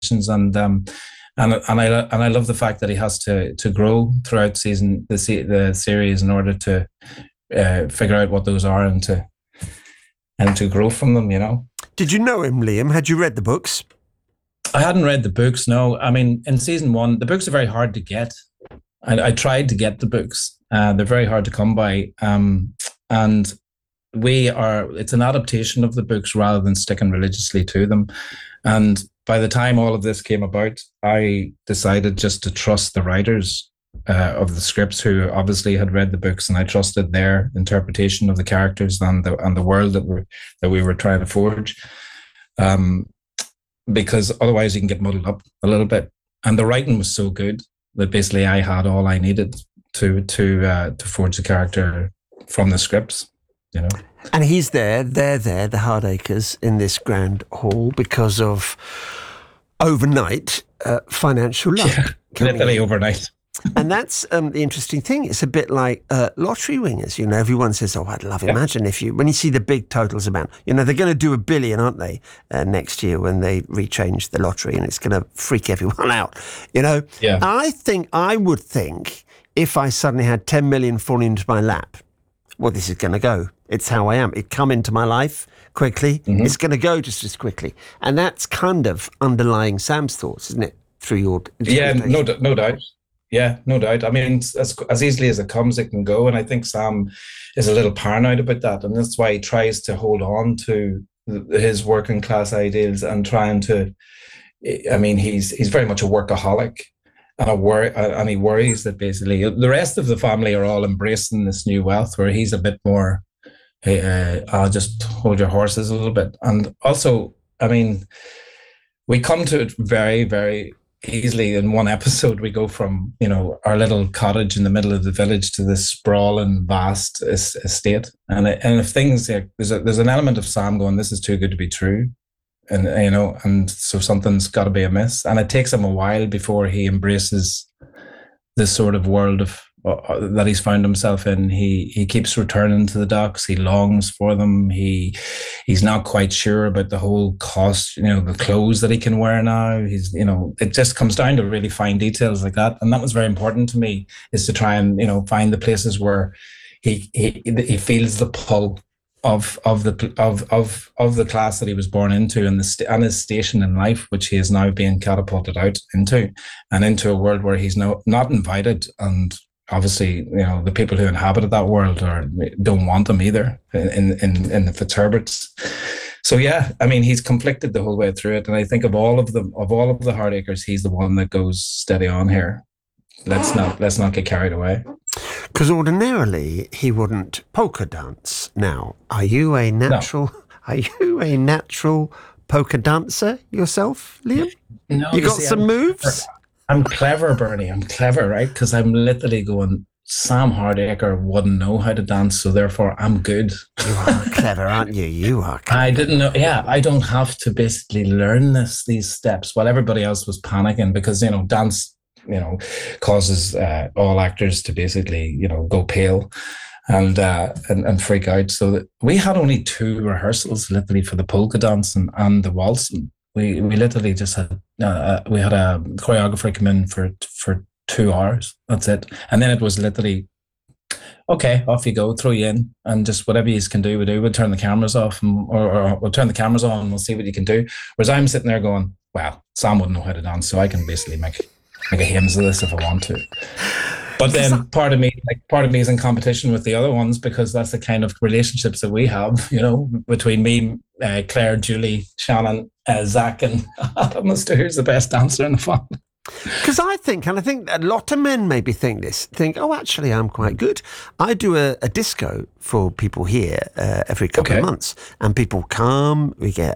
and I love the fact that he has to grow throughout the series in order to figure out what those are and to grow from them. Did you know him, Liam? Had you read the books? I hadn't read the books. No, I mean, in season 1, the books are very hard to get. I tried to get the books. They're very hard to come by. And it's an adaptation of the books rather than sticking religiously to them. And by the time all of this came about, I decided just to trust the writers of the scripts, who obviously had read the books, and I trusted their interpretation of the characters and the world that we were trying to forge. Because otherwise you can get muddled up a little bit. And the writing was so good that basically I had all I needed to forge the character from the scripts. And they're there, the Hardacres, in this grand hall because of overnight financial luck. Yeah, literally overnight. And that's the interesting thing. It's a bit like lottery winners. Everyone says, "Oh, I'd love." Imagine when you see the big totals amount. They're going to do $1 billion, aren't they, next year when they rechange the lottery, and it's going to freak everyone out. Yeah. I would think if I suddenly had 10 million falling into my lap, well, this is going to go. It's how I am. It come into my life quickly. Mm-hmm. It's going to go just as quickly, and that's kind of underlying Sam's thoughts, isn't it? Through your no doubt. Yeah, no doubt. I mean, as easily as it comes, it can go. And I think Sam is a little paranoid about that. And that's why he tries to hold on to his working class ideals and trying to, I mean, he's very much a workaholic, and he worries that basically the rest of the family are all embracing this new wealth, where he's a bit more, hey, I'll just hold your horses a little bit. And also, I mean, we come to it very, very easily. In one episode, we go from our little cottage in the middle of the village to this sprawling vast estate, and if things there's an element of Sam going, this is too good to be true, and so something's got to be amiss, and it takes him a while before he embraces this sort of world of that he's found himself in. He keeps returning to the docks. He longs for them. He's not quite sure about the whole cost, the clothes that he can wear now. It just comes down to really fine details like that. And that was very important to me, is to try and, find the places where he feels the pull of the class that he was born into, and his station in life, which he is now being catapulted out into, and into a world where he's not invited. And obviously, the people who inhabited that world don't want them either in the Fitzherberts. So yeah, I mean, he's conflicted the whole way through it. And I think of all of the Hardacres, he's the one that goes steady on here. Let's not get carried away. Because ordinarily he wouldn't polka dance. Now, are you a natural? No. Are you a natural polka dancer yourself, Liam? No, you got some moves. I'm clever, Bernie. I'm clever, right? Because I'm literally going, Sam Hardacre wouldn't know how to dance, so therefore I'm good. You are clever, aren't you? You are clever. I didn't know. Yeah, I don't have to basically learn these steps while everybody else was panicking, because, dance, causes all actors to basically, go pale and freak out. So that we had only 2 rehearsals literally for the polka dance and the waltz. We literally just had we had a choreographer come in for 2 hours. That's it. And then it was literally, okay, off you go, throw you in, and just whatever you can do, we'll turn the cameras off, or we'll turn the cameras on, and we'll see what you can do. Whereas I'm sitting there going, well, Sam wouldn't know how to dance, so I can basically make a hymns of this if I want to. But then part of me is in competition with the other ones, because that's the kind of relationships that we have, between me, Claire, Julie, Shannon, Zach, and Adam as to who's the best dancer in the family. Because I think a lot of men maybe think, oh, actually, I'm quite good. I do a disco for people here every couple of months, and people come, we get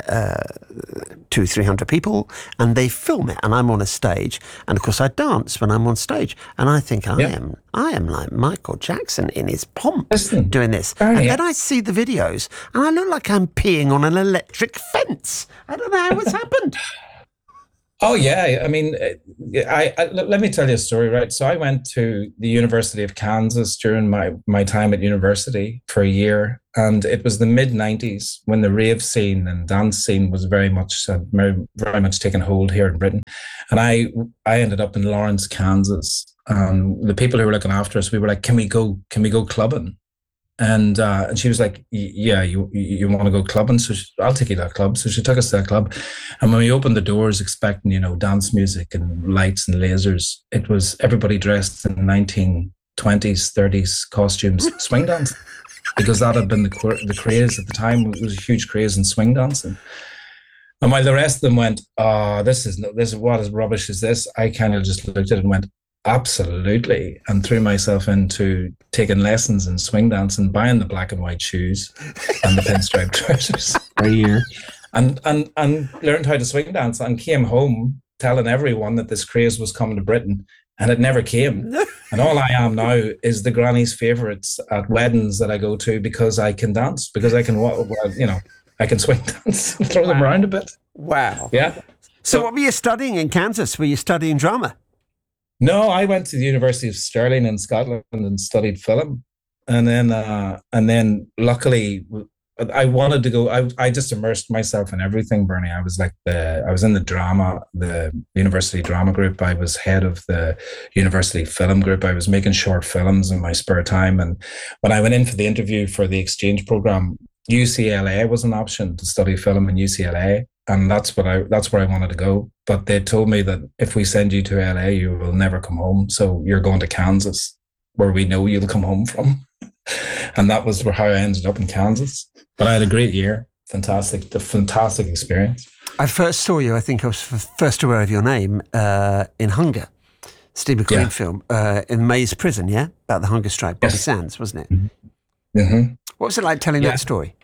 200-300 people, and they film it, and I'm on a stage, and of course I dance when I'm on stage, and I think I am like Michael Jackson in his pomp doing this. And then I see the videos, and I look like I'm peeing on an electric fence. I don't know how it's happened. Oh yeah, I mean, let me tell you a story, right? So I went to the University of Kansas during my time at university for a year, and it was the mid '90s when the rave scene and dance scene was very much taken hold here in Britain, and I ended up in Lawrence, Kansas. The people who were looking after us, we were like, can we go clubbing? And she was like, "Yeah, you want to go clubbing? So I'll take you to that club." So she took us to that club, and when we opened the doors, expecting dance music and lights and lasers, it was everybody dressed in 1920s, 30s costumes, swing dance, because that had been the craze at the time. It was a huge craze in swing dancing. And while the rest of them went, "Oh, this is what is rubbish is this?" I kind of just looked at it and went, absolutely, and threw myself into taking lessons in swing dance and buying the black and white shoes and the pinstripe trousers for a year, and learned how to swing dance and came home telling everyone that this craze was coming to Britain, and it never came. And all I am now is the granny's favourites at weddings that I go to because I can dance, because I can, I can swing dance and throw them around a bit. Wow. Yeah. So what were you studying in Kansas? Were you studying drama? No, I went to the University of Stirling in Scotland and studied film, and then luckily I wanted to go. I just immersed myself in everything, Bernie. I was in the university drama group. I was head of the university film group. I was making short films in my spare time, and when I went in for the interview for the exchange program, UCLA was an option to study film in UCLA, and that's where I wanted to go. But they told me that if we send you to LA, you will never come home. So you're going to Kansas, where we know you'll come home from. And that was how I ended up in Kansas. But I had a great year. A fantastic experience. I first saw you, I think I was first aware of your name, in Hunger, Steve McQueen film, in Maze Prison, yeah? About the hunger strike, Bobby Sands, wasn't it? Mm-hmm. Mm-hmm. What was it like telling that story?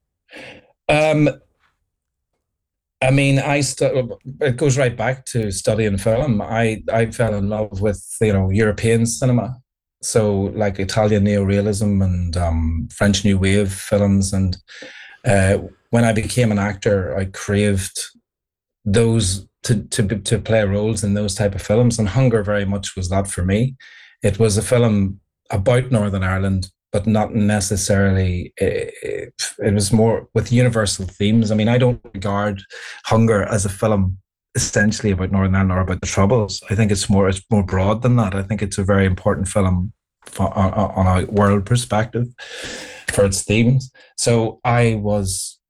I mean, it goes right back to studying film. I fell in love with, European cinema. So like Italian neorealism and French New Wave films. And when I became an actor, I craved those to play roles in those type of films. And Hunger very much was that for me. It was a film about Northern Ireland, but not necessarily, it was more with universal themes. I mean, I don't regard Hunger as a film essentially about Northern Ireland or about the Troubles. I think it's more broad than that. I think it's a very important film on a world perspective for its themes. So it was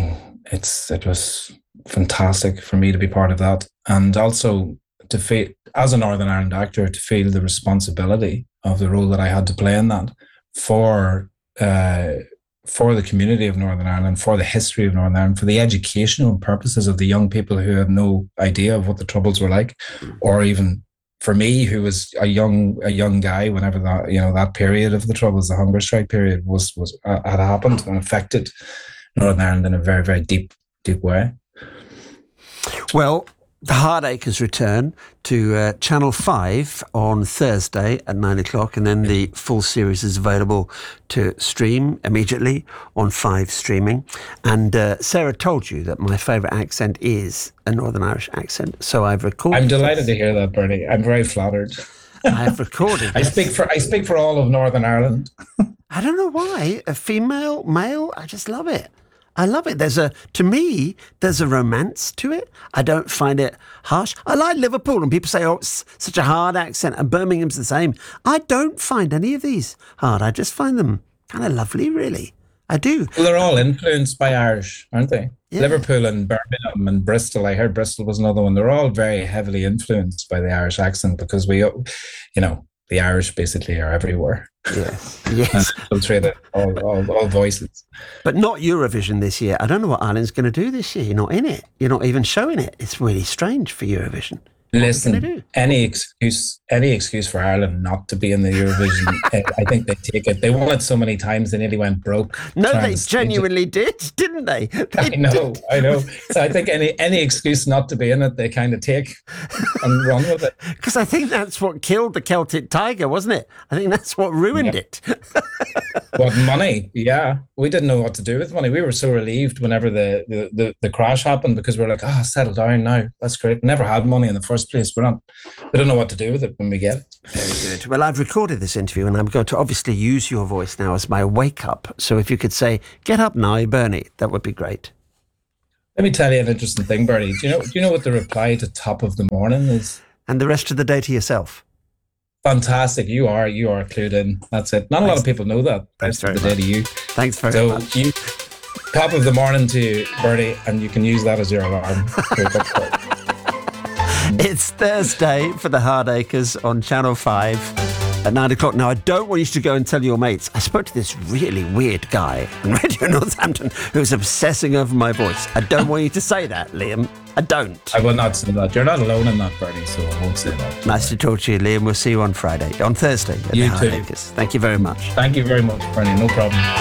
fantastic for me to be part of that. And also to feel, as a Northern Ireland actor, to feel the responsibility of the role that I had to play in that for the community of Northern Ireland, for the history of Northern Ireland, for the educational purposes of the young people who have no idea of what the Troubles were like, or even for me, who was a young guy whenever that period of the Troubles, the hunger strike period, had happened and affected Northern Ireland in a very, very deep way. Well, The Hardacres return to Channel 5 on Thursday at 9 o'clock, and then the full series is available to stream immediately on 5 streaming. And Sarah told you that my favourite accent is a Northern Irish accent, so I've recorded. I'm delighted to hear that, Bernie. I'm very flattered. I've recorded. I speak for all of Northern Ireland. I don't know why. A female, male, I just love it. I love it. To me, there's a romance to it. I don't find it harsh. I like Liverpool, and people say, oh, it's such a hard accent, and Birmingham's the same. I don't find any of these hard. I just find them kind of lovely, really. I do. Well, they're all influenced by Irish, aren't they? Yeah. Liverpool and Birmingham and Bristol. I heard Bristol was another one. They're all very heavily influenced by the Irish accent because the Irish basically are everywhere. Yes. Infiltrated all voices. But not Eurovision this year. I don't know what Ireland's going to do this year. You're not in it. You're not even showing it. It's really strange for Eurovision. Listen, any excuse for Ireland not to be in the Eurovision, I think they take it. They won it so many times they nearly went broke. No, they genuinely did, didn't they? I know. So I think any excuse not to be in it, they kind of take and run with it. Because I think that's what killed the Celtic Tiger, wasn't it? I think that's what ruined it. What, money? Yeah, we didn't know what to do with money. We were so relieved whenever the crash happened, because we're like, settle down now. That's great. Never had money in the first place. We don't know what to do with it when we get it. Very good. Well, I've recorded this interview, and I'm going to obviously use your voice now as my wake up. So if you could say, "Get up now, Bernie," that would be great. Let me tell you an interesting thing, Bernie. Do you know what the reply to "Top of the Morning" is? And the rest of the day to yourself. Fantastic. You are clued in. That's it. Not a lot of people know that. Thanks very much. Day to you. Thanks very much. Top of the morning to you, Bernie, and you can use that as your alarm. It's Thursday for the Hardacres on Channel 5 at 9 o'clock. Now, I don't want you to go and tell your mates. I spoke to this really weird guy on Radio Northampton who's obsessing over my voice. I don't want you to say that, Liam. I don't. I will not say that. You're not alone in that, Bernie, so I won't say that. Nice to talk to you, Liam. We'll see you on Thursday. At you the too. Hardacres. Thank you very much. Thank you very much, Bernie. No problem.